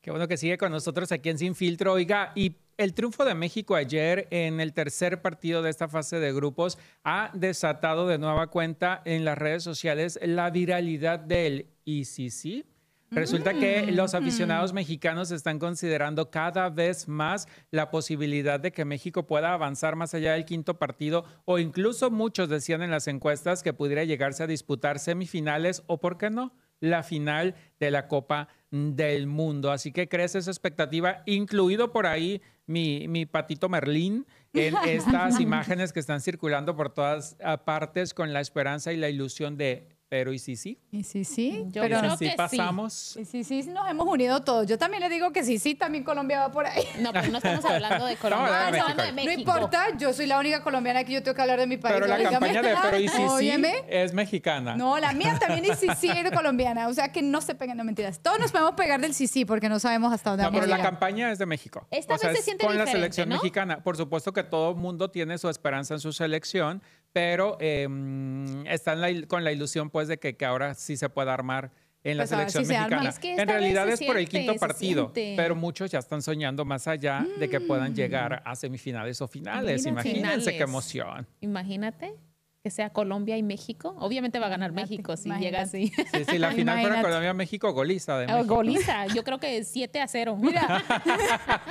Qué bueno que sigue con nosotros aquí en Sin Filtro. Oiga, y el triunfo de México ayer en el tercer partido de esta fase de grupos ha desatado de nueva cuenta en las redes sociales la viralidad del ¿y si sí? Resulta que los aficionados mexicanos están considerando cada vez más la posibilidad de que México pueda avanzar más allá del quinto partido, o incluso muchos decían en las encuestas que pudiera llegarse a disputar semifinales o, ¿por qué no?, la final de la Copa del Mundo. Así que crece esa expectativa, incluido por ahí mi patito Merlín, en estas imágenes que están circulando por todas partes con la esperanza y la ilusión de ¿pero y si sí? ¿Y si sí? Yo Pero creo si que pasamos. Y sí, nos hemos unido todos. Yo también le digo que sí, también Colombia va por ahí. No, pero no estamos hablando de Colombia, Estamos estamos hablando de hablando de No México. importa, yo soy la única colombiana que yo tengo que hablar de mi país. Pero la Óigame. campaña de pero y si sí Óyeme. es mexicana. No, la mía también es sí es colombiana. O sea, que no se peguen, no mentiras. Todos nos podemos pegar del sí porque no sabemos hasta dónde No, vamos pero a la llegar. campaña es de México. Esta vez se es siente con la diferente, selección ¿no? mexicana. Por supuesto que todo mundo tiene su esperanza en su selección, pero están con la ilusión pues de que ahora sí se pueda armar en la Pues a ver selección si se arma. mexicana. Es que esta En realidad vez se es por el siente, quinto se partido, siente. pero muchos ya están soñando más allá de que puedan llegar a semifinales o finales. Mira, Imagínense qué finales. emoción. Imagínate que sea Colombia y México. Obviamente va a ganar Imagínate, México si imagínate. llega así. Sí, sí, la final fuera Imagínate. Colombia-México, goliza de México. Goliza, yo creo que 7-0. Mira,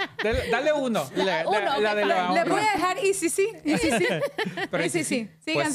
Dale uno. Uno, La de la le honra. voy a dejar y sí. Pero Y sí. Síganse. Pues